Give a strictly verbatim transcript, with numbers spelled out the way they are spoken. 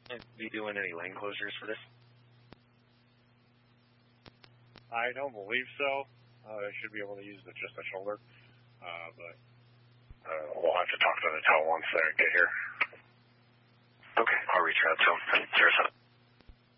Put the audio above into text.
Be doing any lane closures for this? I don't believe so. Uh, I should be able to use the, just the shoulder, uh, but uh, we'll have to talk to the tow once they get here. Okay, I'll reach out to them. Zero seven.